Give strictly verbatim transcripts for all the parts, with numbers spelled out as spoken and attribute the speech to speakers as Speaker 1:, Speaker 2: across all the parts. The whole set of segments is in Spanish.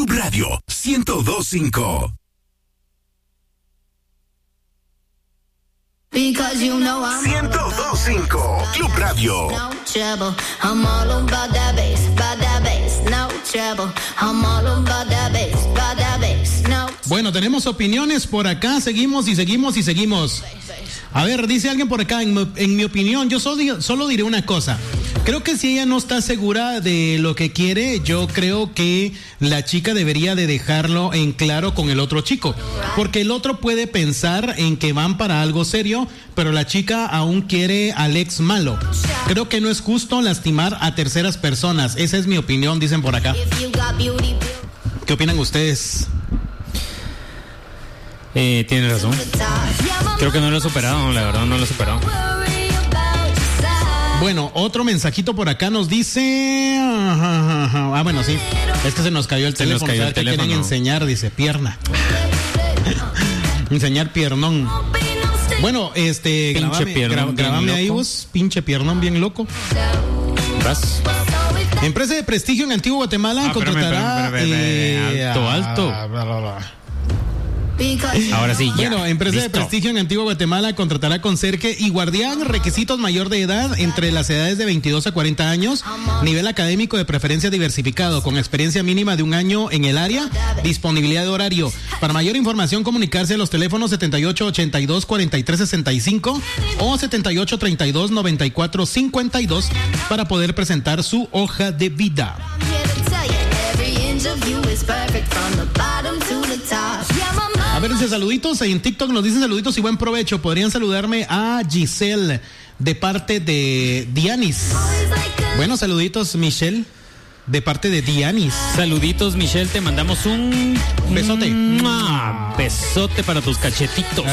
Speaker 1: Club Radio ciento dos punto cinco.
Speaker 2: Because you know I'm
Speaker 1: ciento dos punto cinco Club Radio.
Speaker 2: No trouble. I'm all about that bass, about that bass. No trouble. I'm all about that bass, about that bass. No.
Speaker 3: Bueno, tenemos opiniones por acá. Seguimos y seguimos y seguimos. A ver, dice alguien por acá, en, en mi opinión, yo solo, solo diré una cosa. Creo que si ella no está segura de lo que quiere, yo creo que la chica debería de dejarlo en claro con el otro chico. Porque el otro puede pensar en que van para algo serio, pero la chica aún quiere al ex malo. Creo que no es justo lastimar a terceras personas. Esa es mi opinión, dicen por acá. ¿Qué opinan ustedes?
Speaker 4: Eh, tienes razón. Creo que no lo he superado, la verdad no lo he superado.
Speaker 3: Bueno, otro mensajito por acá nos dice... Ah, bueno, sí. Es que se nos cayó el
Speaker 4: se
Speaker 3: teléfono.
Speaker 4: Nos cayó el
Speaker 3: ¿Qué
Speaker 4: teléfono?
Speaker 3: quieren enseñar? Dice, pierna. Enseñar piernón. Bueno, este...
Speaker 4: Pinche
Speaker 3: grabame,
Speaker 4: piernón
Speaker 3: gra- grabame
Speaker 4: bien
Speaker 3: ahí
Speaker 4: loco.
Speaker 3: vos. Pinche piernón bien loco.
Speaker 4: ¿Vas?
Speaker 3: Empresa de prestigio en Antiguo Guatemala
Speaker 4: Ah,
Speaker 3: contratará...
Speaker 4: espérame, espérame, espérame,
Speaker 3: eh,
Speaker 4: alto, alto.
Speaker 3: ah, bla, bla, bla.
Speaker 4: Ahora sí, ya.
Speaker 3: Bueno, empresa
Speaker 4: Listo.
Speaker 3: de prestigio en Antigua Guatemala contratará conserje y guardián, requisitos mayor de edad entre las edades de veintidós a cuarenta años, nivel académico de preferencia diversificado, con experiencia mínima de un año en el área, disponibilidad de horario. Para mayor información, comunicarse a los teléfonos setenta y ocho ochenta y dos cuarenta y tres sesenta y cinco o setenta y ocho treinta y dos noventa y cuatro cincuenta y dos para poder presentar su hoja de vida. A ver, dice saluditos, en TikTok nos dicen saluditos y buen provecho. Podrían saludarme a Giselle de parte de Dianis. Bueno, saluditos, Michelle, de parte de Dianis.
Speaker 4: Saluditos, Michelle, te mandamos un
Speaker 3: besote.
Speaker 4: ¡Mua! Besote para tus cachetitos.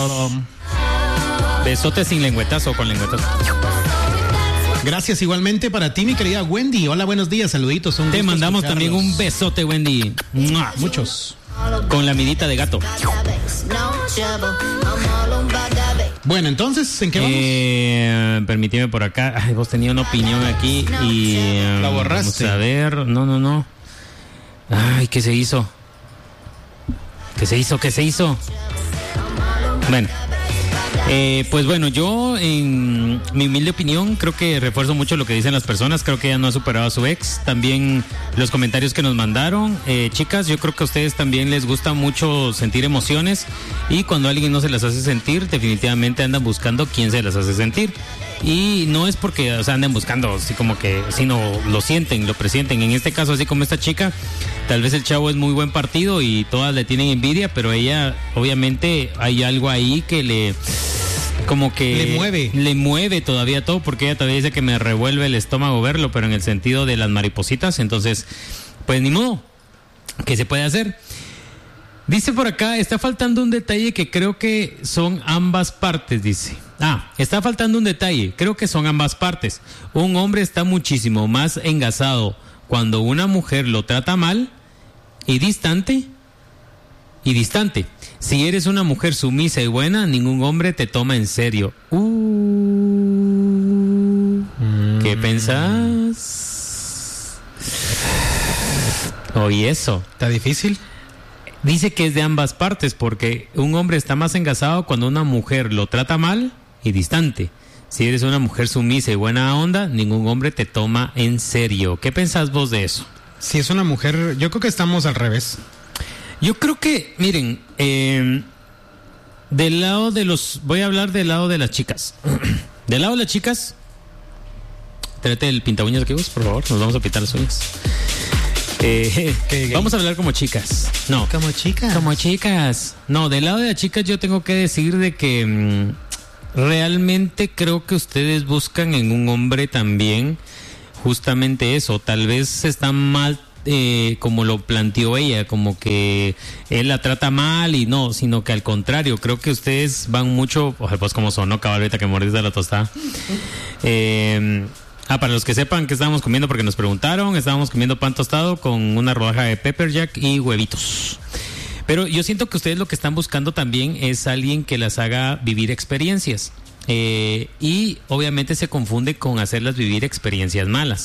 Speaker 4: Besote sin lengüetazo o con lengüetazo.
Speaker 3: Gracias igualmente para ti, mi querida Wendy. Hola, buenos días, saluditos. Un
Speaker 4: Te
Speaker 3: gusto
Speaker 4: mandamos
Speaker 3: escucharlos.
Speaker 4: también un besote, Wendy. ¡Mua!
Speaker 3: Muchos.
Speaker 4: Con la midita de gato.
Speaker 3: Bueno, entonces, ¿en qué vamos?
Speaker 4: Eh, permíteme por acá. Ay, vos tenías una opinión aquí y... eh,
Speaker 3: La borraste.
Speaker 4: Vamos a ver. No, no, no. Ay, ¿qué se hizo? ¿Qué se hizo? ¿Qué se hizo? Bueno. Eh, pues bueno, yo en mi humilde opinión creo que refuerzo mucho lo que dicen las personas. Creo que ella no ha superado a su ex. También los comentarios que nos mandaron, eh, chicas, yo creo que a ustedes también les gusta mucho sentir emociones, y cuando alguien no se las hace sentir, definitivamente andan buscando quién se las hace sentir. Y no es porque, o sea, anden buscando así como que, sino lo sienten, lo presienten. En este caso, así como esta chica, tal vez el chavo es muy buen partido y todas le tienen envidia, pero ella, obviamente, hay algo ahí que le... como que
Speaker 3: Le mueve.
Speaker 4: le mueve todavía todo, porque ella todavía dice que me revuelve el estómago verlo, pero en el sentido de las maripositas. Entonces, pues ni modo, ¿qué se puede hacer? Dice por acá, está faltando un detalle que creo que son ambas partes, dice. Ah, está faltando un detalle, creo que son ambas partes. Un hombre está muchísimo más engasado cuando una mujer lo trata mal y distante y distante. Si eres una mujer sumisa y buena, ningún hombre te toma en serio. Uh, ¿Qué pensás? Oye, eso.
Speaker 3: ¿Está difícil?
Speaker 4: Dice que es de ambas partes, porque un hombre está más engasado cuando una mujer lo trata mal y distante. Si eres una mujer sumisa y buena onda, ningún hombre te toma en serio. ¿Qué pensás vos de eso?
Speaker 3: Si es una mujer, yo creo que estamos al revés.
Speaker 4: Yo creo que, miren, eh, del lado de los... Voy a hablar del lado de las chicas. Del lado de las chicas... Tráete el pinta uñas aquí vos, por favor. Nos vamos a pintar las uñas. Eh, vamos a hablar como chicas. No.
Speaker 3: Como chicas.
Speaker 4: Como chicas. No, del lado de las chicas yo tengo que decir de que... Mmm, realmente creo que ustedes buscan en un hombre también justamente eso. Tal vez están mal... Eh, como lo planteó ella, como que él la trata mal, y no, sino que al contrario, creo que ustedes van mucho, ojalá, pues como sonó cabalita que mordiste la tostada. Eh, ah, para los que sepan que estábamos comiendo, porque nos preguntaron, estábamos comiendo pan tostado con una rodaja de pepper jack y huevitos. Pero yo siento que ustedes lo que están buscando también es alguien que las haga vivir experiencias, eh, y obviamente se confunde con hacerlas vivir experiencias malas.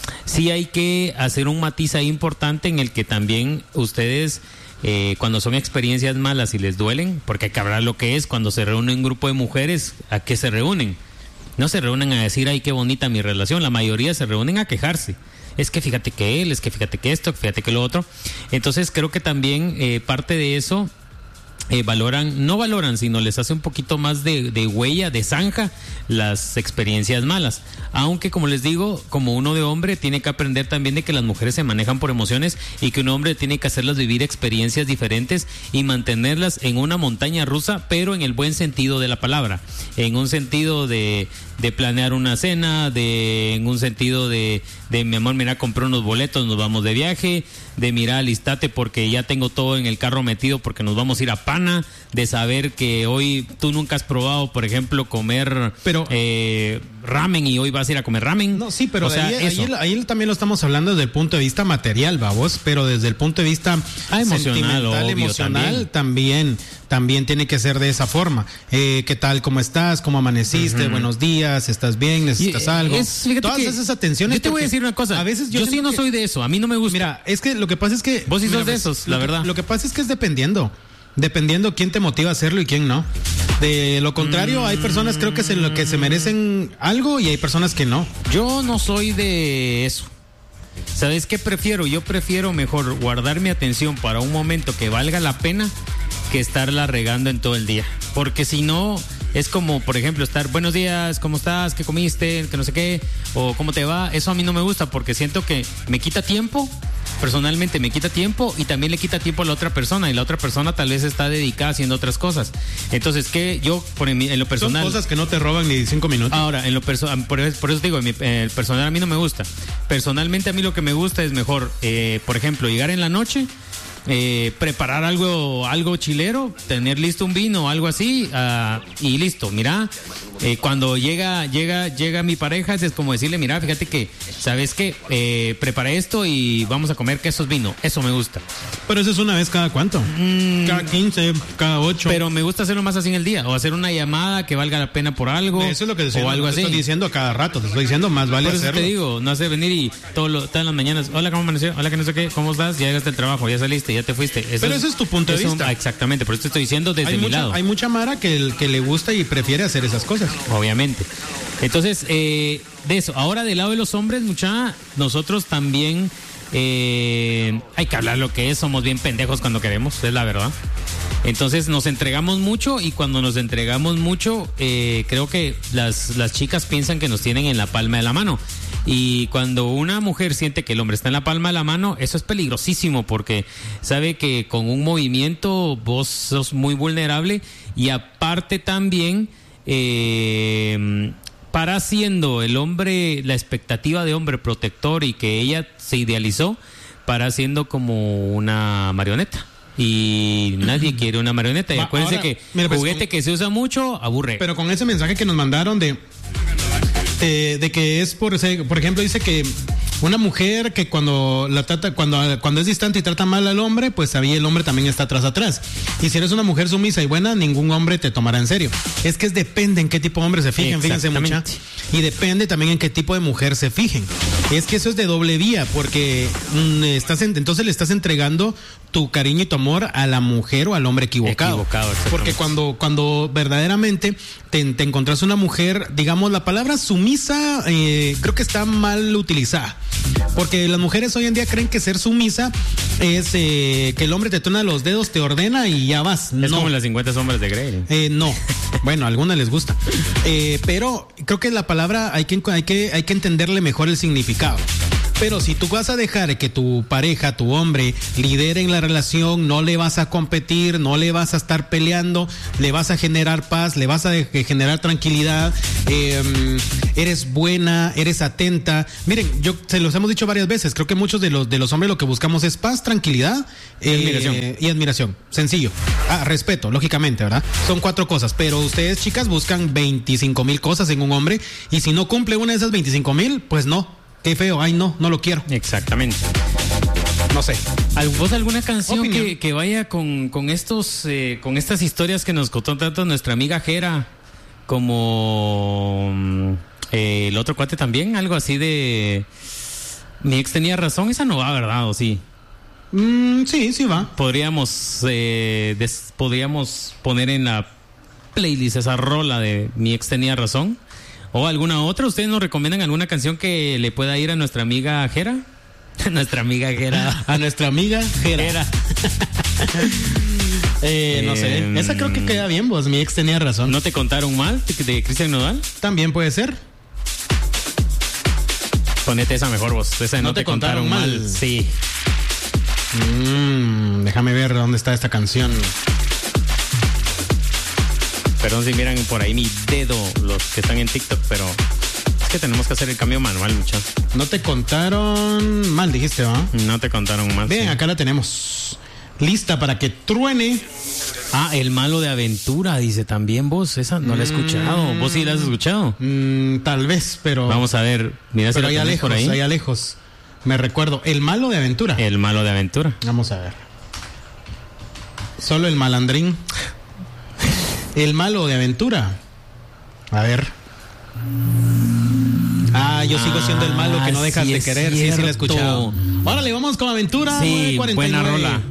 Speaker 4: sí hay que hacer un matiz ahí importante en el que también ustedes, eh, cuando son experiencias malas y les duelen, porque hay que hablar lo que es, cuando se reúne un grupo de mujeres, ¿a qué se reúnen? No se reúnen a decir, ay, qué bonita mi relación, la mayoría se reúnen a quejarse. Es que fíjate que él, es que fíjate que esto, fíjate que lo otro. Entonces creo que también eh, parte de eso eh, valoran, no valoran, sino les hace un poquito más de, de huella, de zanja, las experiencias malas. Aunque, como les digo, como uno de hombre tiene que aprender también de que las mujeres se manejan por emociones y que un hombre tiene que hacerlas vivir experiencias diferentes y mantenerlas en una montaña rusa, pero en el buen sentido de la palabra, en un sentido de, de planear una cena, de, en un sentido de, de mi amor, mira, compré unos boletos, nos vamos de viaje, de mira, alistate porque ya tengo todo en el carro metido porque nos vamos a ir a Pana, de saber que hoy tú nunca has probado, por ejemplo, comer pero, eh, ramen y hoy vas a ir a comer ramen.
Speaker 3: No, sí, pero
Speaker 4: o sea,
Speaker 3: ahí, ahí, ahí también lo estamos hablando desde el punto de vista material, babos, pero desde el punto de vista
Speaker 4: ah, emocional,
Speaker 3: sentimental,
Speaker 4: obvio,
Speaker 3: emocional, también. también también tiene que ser de esa forma. Eh, ¿Qué tal? ¿Cómo estás? ¿Cómo amaneciste? Uh-huh. Buenos días, ¿estás bien? ¿Necesitas y, algo?
Speaker 4: Es,
Speaker 3: Todas esas atenciones.
Speaker 4: Yo te voy a decir una cosa.
Speaker 3: A veces yo,
Speaker 4: yo sí no
Speaker 3: que,
Speaker 4: soy de eso. A mí no me gusta.
Speaker 3: Mira, es que lo que pasa es que...
Speaker 4: Vos sí
Speaker 3: mira,
Speaker 4: sos de esos, la
Speaker 3: lo
Speaker 4: verdad.
Speaker 3: Que, lo que pasa es que es dependiendo. Dependiendo quién te motiva a hacerlo y quién no. De lo contrario, mm. hay personas creo que se, lo que se merecen algo y hay personas que no.
Speaker 4: Yo no soy de eso. ¿Sabes qué prefiero? Yo prefiero mejor guardar mi atención para un momento que valga la pena que estarla regando en todo el día. Porque si no, es como, por ejemplo, estar, buenos días, ¿cómo estás? ¿Qué comiste? ¿Qué no sé qué? ¿O cómo te va? Eso a mí no me gusta porque siento que me quita tiempo. Personalmente me quita tiempo y también le quita tiempo a la otra persona y la otra persona tal vez está dedicada haciendo otras cosas. Entonces, que yo por en, en lo personal...
Speaker 3: Son cosas que no te roban ni cinco minutos.
Speaker 4: Ahora, en lo personal, por, por eso digo, en mi, en el personal a mí no me gusta. Personalmente a mí lo que me gusta es mejor, eh, por ejemplo, llegar en la noche, eh, preparar algo, algo chilero, tener listo un vino o algo así uh, y listo. Mira, eh, cuando llega, llega, llega mi pareja es como decirle, mira, fíjate que, ¿sabes qué? Eh, preparé esto y vamos a comer quesos vino. Eso me gusta.
Speaker 3: Pero eso es una vez cada cuánto? Mm, cada quince, cada ocho.
Speaker 4: Pero me gusta hacerlo más así en el día o hacer una llamada que valga la pena por algo.
Speaker 3: Eso es lo que decía,
Speaker 4: o algo
Speaker 3: no
Speaker 4: así.
Speaker 3: Te estoy diciendo a cada rato, te estoy diciendo más vale
Speaker 4: por eso
Speaker 3: hacerlo.
Speaker 4: Te digo, no hace venir y todo lo, todas las mañanas, hola, ¿cómo amaneció? Hola, que no sé qué, ¿cómo estás? Ya llegaste al trabajo, ya saliste, ya te fuiste. Eso
Speaker 3: Pero
Speaker 4: es,
Speaker 3: ese es tu punto de
Speaker 4: eso,
Speaker 3: vista.
Speaker 4: Exactamente, por eso te estoy diciendo desde
Speaker 3: hay
Speaker 4: mi
Speaker 3: mucha,
Speaker 4: lado.
Speaker 3: Hay mucha mara que, que le gusta y prefiere hacer esas cosas.
Speaker 4: Obviamente. Entonces, eh, de eso. Ahora, del lado de los hombres, mucha, nosotros también eh, hay que hablar lo que es. Somos bien pendejos cuando queremos, es la verdad. Entonces, nos entregamos mucho y cuando nos entregamos mucho, eh, creo que las, las chicas piensan que nos tienen en la palma de la mano. Y cuando una mujer siente que el hombre está en la palma de la mano, eso es peligrosísimo porque sabe que con un movimiento vos sos muy vulnerable y aparte también... Eh, para siendo el hombre, la expectativa de hombre protector y que ella se idealizó, para siendo como una marioneta. Y nadie quiere una marioneta. Y Va, acuérdense ahora, que mira, pues, juguete que se usa mucho, aburre.
Speaker 3: Pero con ese mensaje que nos mandaron de, eh, de que es por, por ejemplo, dice que una mujer que cuando la trata, cuando, cuando es distante y trata mal al hombre, pues ahí el hombre también está atrás atrás. Y si eres una mujer sumisa y buena, ningún hombre te tomará en serio. Es que es depende en qué tipo de hombre se fijen, fíjense mucha. Y depende también en qué tipo de mujer se fijen. Es que eso es de doble vía, porque mmm, estás en, entonces le estás entregando tu cariño y tu amor a la mujer o al hombre equivocado.
Speaker 4: Equivocado,
Speaker 3: porque cuando, cuando verdaderamente te, te encontrás una mujer, digamos, la palabra sumisa eh, creo que está mal utilizada. Porque las mujeres hoy en día creen que ser sumisa es eh, que el hombre te tona los dedos, te ordena y ya vas.
Speaker 4: Es
Speaker 3: no.
Speaker 4: como las cincuenta sombras de Grey.
Speaker 3: Eh, no, bueno, a algunas les gusta. Eh, pero creo que la palabra hay que, hay que, hay que entenderle mejor el significado. Pero si tú vas a dejar que tu pareja, tu hombre, lidere en la relación, no le vas a competir, no le vas a estar peleando, le vas a generar paz, le vas a generar tranquilidad, eh, eres buena, eres atenta. Miren, yo se los hemos dicho varias veces, creo que muchos de los de los hombres lo que buscamos es paz, tranquilidad eh,
Speaker 4: admiración.
Speaker 3: y admiración. Sencillo. Ah, respeto, lógicamente, ¿verdad? Son cuatro cosas, pero ustedes, chicas, buscan veinticinco mil cosas en un hombre y si no cumple una de esas veinticinco mil, pues no. Qué feo, ay no, no lo quiero.
Speaker 4: Exactamente.
Speaker 3: No sé.
Speaker 4: ¿Vos alguna canción que, que vaya con, con estos eh, con estas historias que nos contó tanto nuestra amiga Jera? Como eh, el otro cuate también, algo así de Mi ex tenía razón, esa no va, ¿verdad? ¿O sí?
Speaker 3: Mm, sí, sí va.
Speaker 4: Podríamos, eh, des, podríamos poner en la playlist esa rola de Mi ex tenía razón. ¿O alguna otra? ¿Ustedes nos recomiendan alguna canción que le pueda ir a nuestra amiga Jera? Nuestra amiga Jera.
Speaker 3: A nuestra amiga Jera.
Speaker 4: Jera.
Speaker 3: eh, no sé.
Speaker 4: Eh,
Speaker 3: Esa creo que queda bien, vos. Mi ex tenía razón.
Speaker 4: ¿No te contaron mal de, de Cristian Nodal?
Speaker 3: También puede ser.
Speaker 4: Ponete esa mejor, vos. Esa de
Speaker 3: No
Speaker 4: no
Speaker 3: te
Speaker 4: te contaron,
Speaker 3: contaron
Speaker 4: mal.
Speaker 3: mal.
Speaker 4: Sí.
Speaker 3: Mm, déjame ver dónde está esta canción.
Speaker 4: Perdón si miran por ahí mi dedo, los que están en TikTok, pero es que tenemos que hacer el cambio manual, muchachos.
Speaker 3: No te contaron mal, dijiste, ¿va?
Speaker 4: No te contaron mal.
Speaker 3: Bien,
Speaker 4: sí.
Speaker 3: acá la tenemos. Lista para que truene.
Speaker 4: Ah, El malo de aventura, dice también vos. Esa no la he escuchado. ¿Vos sí la has escuchado?
Speaker 3: Mm, tal vez, pero.
Speaker 4: Vamos a ver. Mira si
Speaker 3: pero
Speaker 4: la
Speaker 3: allá
Speaker 4: tenés
Speaker 3: lejos,
Speaker 4: por ahí.
Speaker 3: allá lejos. Me recuerdo. El malo de aventura.
Speaker 4: El malo de aventura.
Speaker 3: Vamos a ver. Solo el malandrín. El malo de aventura. A ver. Ah, yo sigo siendo el malo que no dejas
Speaker 4: sí
Speaker 3: de
Speaker 4: es
Speaker 3: querer. Sí, sí, lo he
Speaker 4: cierto.
Speaker 3: escuchado. Órale, vamos con aventura.
Speaker 4: Sí,
Speaker 3: nueve cuarenta y nueve.
Speaker 4: buena rola.